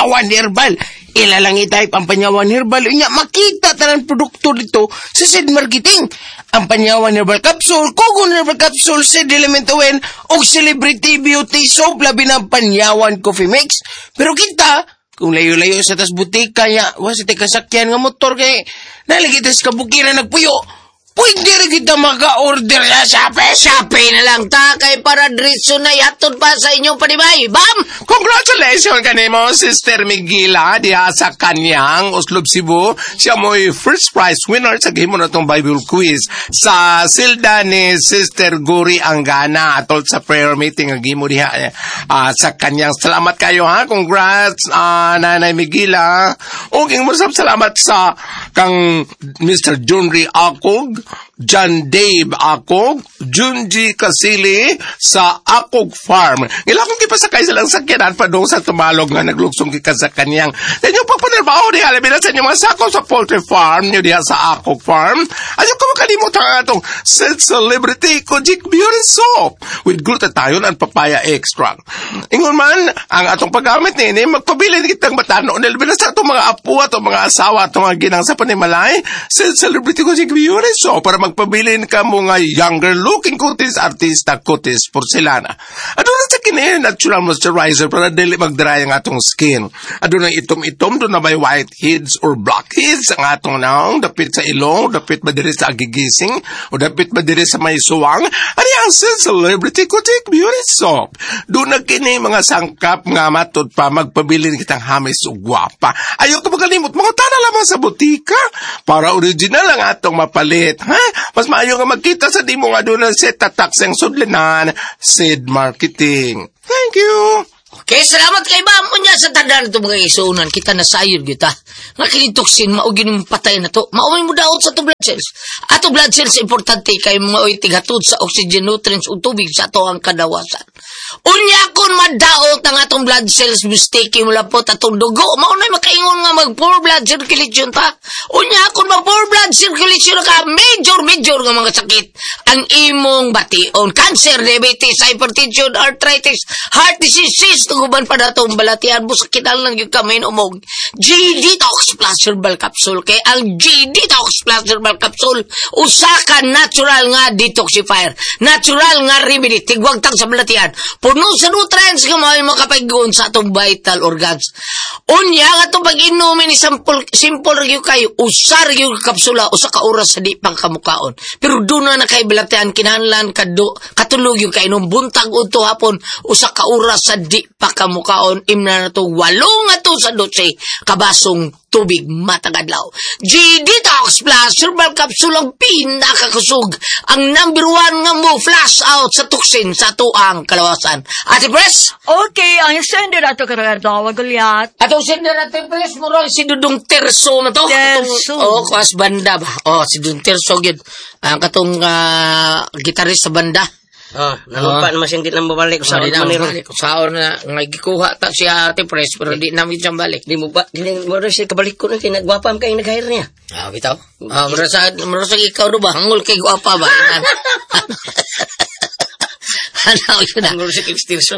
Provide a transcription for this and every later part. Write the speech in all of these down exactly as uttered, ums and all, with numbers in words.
panyawan herbal. Ilalang itype ang panyawan herbal. Inya, makita tanan produkto dito sa Sid Marketing. Ang panyawan herbal capsule, Kogon herbal capsule, Sid Element Owen, o Celebrity Beauty Soap, labi ng panyawan coffee mix. Pero kita, kung layo-layo sa tas butika niya, wa sa tikasakyan nga motor kay nalagi tas kabukiran nagpuyo. Pwede rin kita maka-order sa Shopee. Shopee na lang ta, kay para diretso na yatod pa sa inyong panibay. Bam! Congratulations kanimo, Sister Migila, diha sa kanyang Oslob Cebu. Siya mo'y first prize winner sa game mo na itong Bible quiz sa silda ni Sister Guri Angana atol sa prayer meeting ang game mo diha uh, sa kanyang. Salamat kayo ha, congrats uh, Nanay Migila. O king mo salamat sa kang Mister Junri Akog, John Dave Akog, Junji Kasili sa Akog Farm. Ilakong kipasakay silang sakyanan pa doon sa tumalog nga naglugsong kika sa kanyang. Then yung pagpanirbaho niya, alam na sa inyo mga sako sa poultry farm nyo diha sa Akog Farm. Ayaw ko makalimutan nga itong Celebrity Kojic Beauty Soap with glutathione and papaya extract. Ingon man, ang atong paggamit nini, magpabili kitang batano. Nilabila sa itong mga apo at mga asawa at mga ginang sa panimalay, Celebrity Kojic Beauty Soap para magpabilin ka mo nga younger looking cuties, artista cuties, porcelana. Adun sa kini natural moisturizer para dili magdry ang atong skin. Adun ang itom-itom, doon na may whiteheads or blackheads ang atong naong, dapit sa ilong, dapit ba diri sa agigising, o dapit ba diri sa may suwang. Ano ang Celebrity Kojic Beauty Soap? Doon na kini mga sangkap nga matod pa magpabilin kitang hamis o gwapa. Ayaw ko magalimot, mga tana lamang sa butika para original ang atong mapalit. Ha? Mas maayo nga magkita sa di mo nga doon ang set tatak sang sudlanan, Sid Marketing. Thank you. Okay, salamat kay Bam. Unya sa tandaan ito mga isuunan, kita na sayod kita. Nga kinitoksin, maugin yung patay na to. Maumay mo daot sa to blood cells. Ato blood cells, importante kay mga tigatod sa oxygen, nutrients, o tubig sa ato ang kadawasan. Unya kung madaot ang atong blood cells, mistake mo lang po tatong dugo. Maunay makaingon nga mag-poor blood circulation ta. Unya kung mag-poor blood circulation ka, major, major nga mga sakit. Ang imong bation, cancer, diabetes, hypertension, arthritis, heart disease, tuguban pa na itong balatian mo sa kinal lang yung kamay umog. G-Detox Plus Herbal Capsule. Kaya ang G-Detox Plus Herbal Capsule, usakan natural nga detoxifier. Natural nga remedy. Tigwagtang sa balatian. Puno sa nutrients nga mga makapagigon sa itong vital organs. Unya nga itong pag-inumin ni simple, simple review kayo. Usar yung kapsula. Usa ka oras sa di pang kamukaon. Pero doon na na kay balatian kinahanglan kado, katulog yung kayo. Nung buntag uto hapon. Usa ka oras sa di pakamukaon imna na to walong ato sa dotse kabasong tubig matagadlaw. G-Detox Plus Herbal Capsule ang pinakakusog. Ang number one nga mo flash out sa tuksin sa tuang kalawasan. Ate Pres? Okay, ang sender ato karagadawa gulyat. Atong sender Ate Pres mo ron si Dudong Terso na to. Terso. Oo, oh, kuas banda ba? Oh, si Dudong Terso yun. Ang katong uh, gitarist sa banda. Oh, nalupa uh, naman siyang di nang babalik. Sa di nang babalik. Saon na, nagikuha ta siya Ate Pres, pero di namin siyang balik. Di mo ba, di mo rin siya kabalik ko na, kinagwapa kayo nag-hire niya. Ah, bitaw. Ah, marasag, marasag ikaw do ba? Hangol kay gwapa ba? Ano yun na? Hangol siya kipstirso.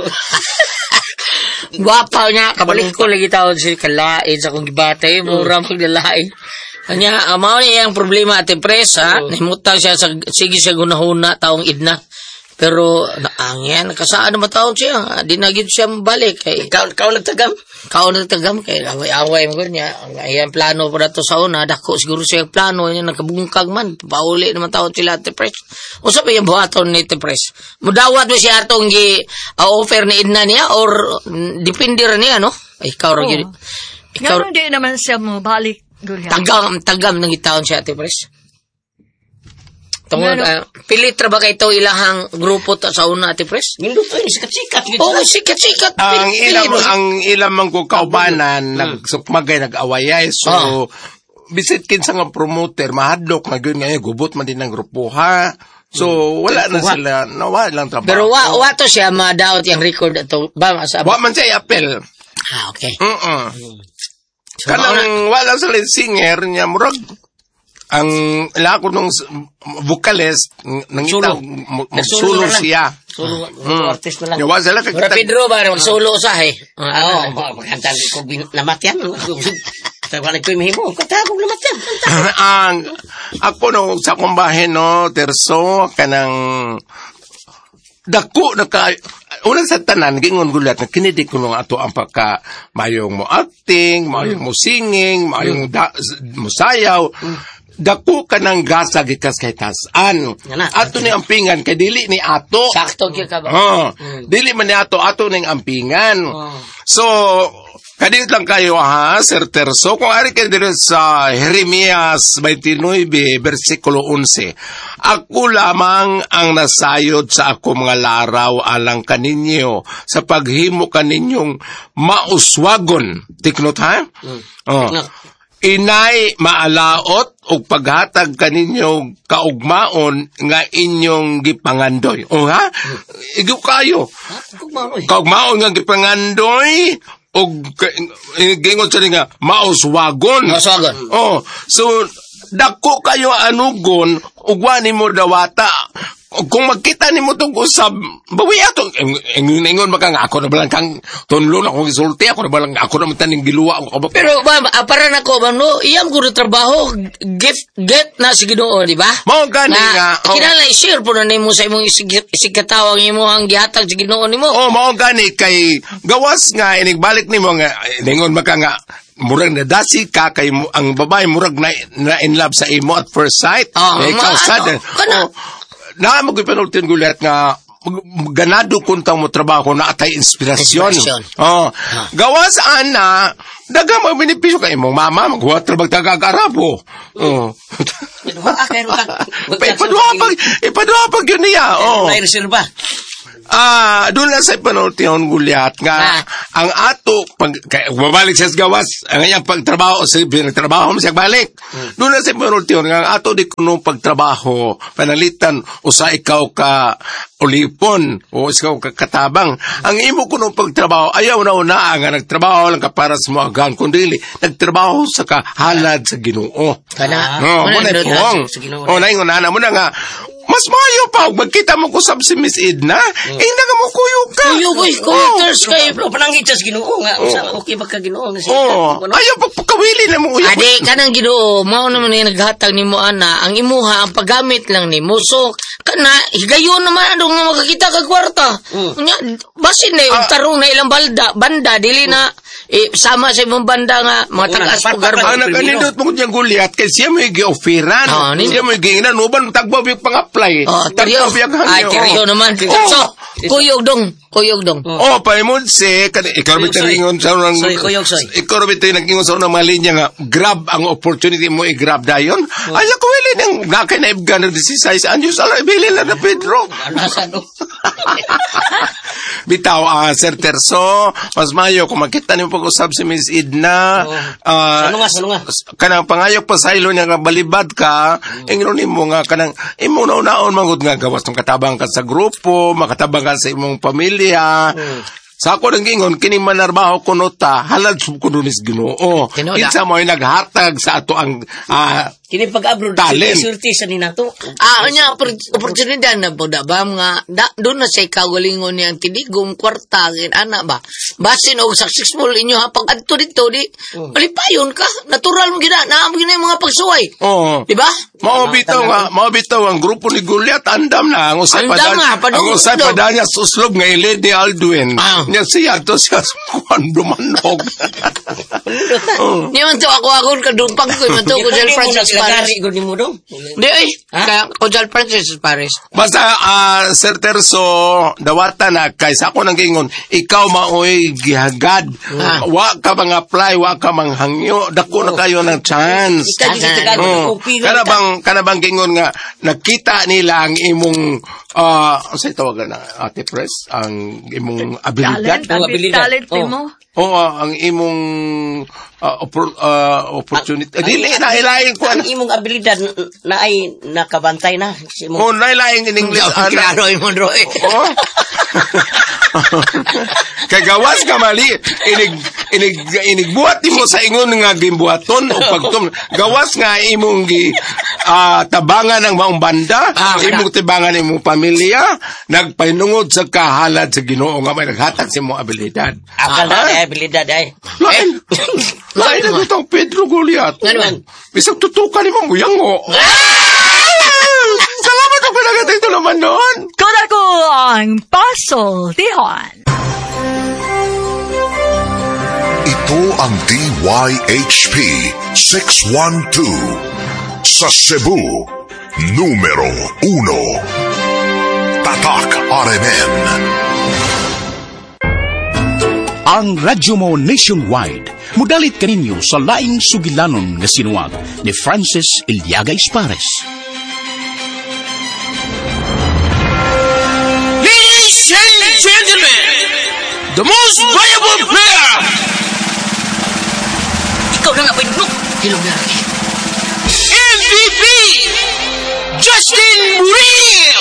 Gwapa niya, kabalik ko lagi tawad siya kalain sa kong gibatay, mura magdalain. Kanya, amaw niya yung problema Ate Pres, ha? Nahimutang siya, sa, sige siya gunahuna, taong idna. Pero, naangyan, kasaan naman taon siya. Di na gid siya mabalik. Kay, Kau, kau nagtagam? Kau nagtagam. Kay, away-away mo niya. Ayan, plano pa na to sa una. Dako, siguro siya plano. Yan, nakabungkag man. Pauli naman taon sila, Ate Pres. O sabi yung buhaton ni Ate Pres. Mudawat mo siya itong uh, offer ni Idna niya or mm, dipindi rin niya, no? Ay, ikaw rin yun. Ikaw hindi naman siya mabalik. Tagam, tagam ng itaon siya, Ate Pres. Tungod, uh, pilitra ba kayo ito ilahang grupo ta sa una, Ate Pres? Minuto yun, sikat-sikat. Oo, oh, sikat-sikat. Ang ilang, ang ilang mang kaubanan, nagsukmagay, nag-awayay. So, oh. Bisit kinsa nga promoter, mahadlok na yun ngayon, gubot man din ng grupo, ha? So, wala na sila, nawa lang trabaho. Pero wa, wa to siya ma-doubt yung record ito. Ba, sa... Wa man siya i-appel. Ah, okay. Mm-mm. So, Kanang wala sa lead singer niya, murag, ang lako nung s- vocalist nangita Solo. mo- Nagsulo magsulo na lang. siya. Solo, Mm. artist na lang. Yawa sila kay Ora Pedro ba ron solo usahay. Oo, magkanta ko bin- namatyan. Tawag ko mahimo. Kanta ko namatyan. ang ako no sa akong bahin no terso kanang dako na ka una sa tanan gingon gulat na kinidi ko nung ato ang pagka mayong mo acting, mayong mo singing, mayong da, mo sayaw. Dako ka ng gasa gikas kay tasan. Yan na. Ato ni ampingan kay dili ni ato. Sakto gyud ka ba? Oh, dili man ni ato ato ning ampingan. Oh. So kadit lang kayo ha, Sir Terso. Kung ari kayo dito sa Jeremias twenty-nine, versikulo eleven, ako lamang ang nasayod sa ako mga laraw alang kaninyo sa paghimo kaninyong mauswagon. Tiknot ha? Mm. Oh. Tiknot. Inay maalaot o paghatag kaninyo kaugmaon nga inyong gipangandoy. O ha? Igo kayo. Kugmaoy. Kaugmaon nga gipangandoy o gingon sa nga mauswagon. Mauswagon. Oh, so dako kayo anugon ugwa nimo dawata. Kung magkita nimo tong usab, bawi ato ingon ingon maka nga ako na balang kang tunlo na kong isulti ako na balang ako na mataning giluwa ako. Pero ba ah, para nako ba no, iyam ko trabaho gift get na si Ginoo, di ba? Mao gani nga. Na kinala i-share po na nimo sa imong isig- isigkatawang imo ang gihatag sa Ginoo nimo. Oh, mao gani kay gawas nga inigbalik nimo nga ningon maka nga murag na dasi ka kay mo- ang babae murag na, na in love sa imo at first sight. Oh, eh, ikaw ma- sad. ano, kana- Oh, na mo gipanultin gulat nga mag- ganado kuntang mo trabaho na atay inspirasyon. Inspirasyon. Oh. Gawas ana daga mo benepisyo kay imong mama magwa trabaho tagagarabo. Oh. Ah, kaya rin ka. Ipaduha pag ipaduha pag yun niya. Oh. May reserva. Ah, doon lang sa panultiyon gulyat nga Ah. ang ato pag kay mabalik siya sa gawas ang iyang pagtrabaho sa pinagtrabaho mo siya balik. Doon lang sa panultiyon nga ang ato di kuno pagtrabaho panalitan usa ikaw ka ulipon o ikaw ka katabang. Ang imo kuno pagtrabaho ayaw na una nga nagtrabaho lang ka para sa mga gan kundi nagtrabaho sa kahalad sa Ginoo. Kana. No, mo na Muna, pong. sa Ginoo. O, naingon na mo na nga, mas mayo pa, magkita mo ko sab si Miss Edna, eh, naga mo kuyo ka. Kuyo boy, collectors kay Pero panangit sa Ginoo nga. Usa, okay ba ka Ginoo nga siya? Oh, ayaw pagpakawili na mo kuyo. Ade kanang Ginoo, mao naman ni naghatag nimo ana, ang imuha ang paggamit lang nimo. So kana higayon naman adong nga makakita kag kwarta. Nya basin na yung tarong na ilang balda, banda dili na eh, sama sa imong banda nga mga tagas Una, pugarbo. Ang nakanindot mo kanyang gulyat, kay siya may gi-offeran. Ah, nindot. Siya may gi-inan, uban tagbaw yung pang-apply. Oh, teriyo. Ay, teriyo naman. So, kuyog dong, kuyog dong. Oh, paimod si, kan- ikaw rin taringon sa unang, Soy, kuyog, soy. ikaw rin taringon sa unang mga linya nga, grab ang opportunity mo, i-grab dayon. Ayaw ko wili ng nakay na ibgan na disisay sa anyos, ala, ibili lang na Pedro. Nasa no. Bitaw, ah, Sir Terso, mas mayo, kung makita niyo pag-usap si Miss Edna, Oo. ah, Ano nga, ano nga? kanang pangayok pa sa ilo niya nga balibad ka, ingron mo nga kanang imo na unaon mangud nga gawas ng katabang ka sa grupo, makatabang ka sa imong pamilya. Sa ako nang gingon, kini manarbaho ko nota, halad sub ko dunis Ginoo. Tinoda. Kinsa mo ay naghatag sa ato ang ah, Kini pag-abroad, Talent. surti sa ninato. Ah, nya oportunidad na po da ba nga da, doon na sa kagalingon niyang tinigong kwarta gin ana ba. Basin og successful inyo ha pag adto dito di malipayon ka. Natural mo gina na mo gina yung mga pagsuway. oh. Di ba? Mao bitaw nga, mao bitaw ang grupo ni Goliath andam na ang usay Andam nga, padung- ang usay padung. pa niya suslob nga ilid ni Aldwin. Ah. Nya siya to siya kuan dumanog. Oh. Di man to ako ako kadumpag ko man to ko Jel Francis Paris. Gud ni mo dong. Di ay kaya ko Jel Francis Paris. Basta ah, Sir Terso dawata na kay sa ako nang gingon ikaw maoy gihagad. Ah. Wa ka mang apply, wa ka mang hangyo, dako na kayo ng chance. Ika di sa Tagalog, Oh, upi kana ka. bang kana bang gingon nga nakita nila ang imong ah uh, sa tawagan na Ate Pres ang imong abilidad. Talent, Oh, abilidad. talent Oh. mo. Oo, ang imong uh, oppor- uh, opportunity. Ang- Dili ang- na ilaing ko. Ang imong abilidad n- na ay nakabantay na. Si mo. Oh, na ilaing in English. Ang klaro yung mundo eh. Oh. Kay gawas ka mali, inig inig inigbuhat mo sa ingon nga gimbuhaton o pagtum gawas nga imong gi ah, tabangan ng maong banda, Ah, imong tibangan imong pamilya, nagpainungod sa kahalad sa Ginoo nga may naghatag sa imong abilidad. Akal na Ah, ay abilidad ay. Lain. Lain na itong Pedro Goliath. Ano man? Bisag tutukan ni mong muyango. Salamat ako pinagatay ito naman noon. Kung ako ang pasultihan. Ito ang D Y H P six one two sa Cebu, numero uno. Tatak R M N. Ang radyo mo nationwide, mudalit kaninyo sa laing sugilanon nga sinuwag ni Francis Iliaga Espares. Ladies and gentlemen, the most valuable player. Ikaw na nga ba yung Hilong na rin. M V P, Justin Murillo.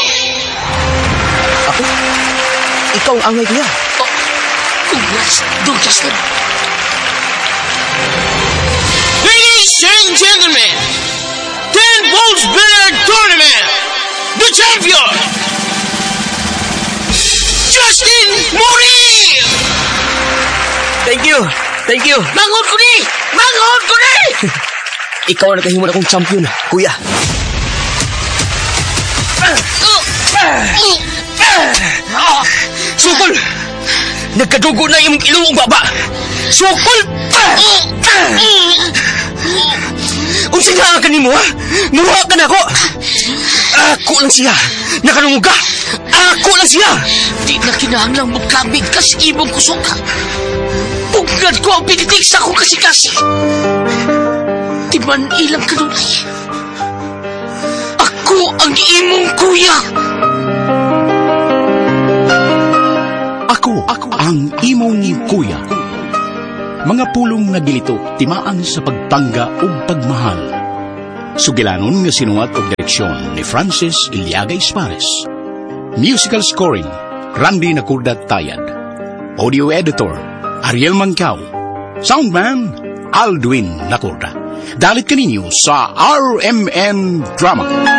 Ikaw ang angay kuya. Oh, congrats, Don Justin. Ladies and gentlemen, ten Volts Billiard Tournament, the champion, Justin Murillo. Thank you. Thank you. Mangon ko ni! Mangon ko ni! Ikaw ang nakahimon akong champion, kuya. Sukol! Nagkadugo na yung ilong baba. Sukol! Unsa nga ka nimo, ha? Muruha ka na ako. Ako lang siya. Nakalungog ka. Ako lang siya. Di na kinahanglang magkabig kas ibong kusong ka. Pugad ko ang pinitik sa akong kasi-kasi. Di man ilang kanunay. Ako ang imong kuya. Ako, ako ang imong kuya. Mga pulong nagilito, timaan sa pagtangga o pagmahal. Sugilanon nga sinuwat o direksyon ni Francis Iliaga Espares. Musical scoring, Randy Nakurdat Tayad. Audio editor, Ariel Mancao. Soundman, Aldwin Nakurda. Dalit kaninyo sa R M N Drama.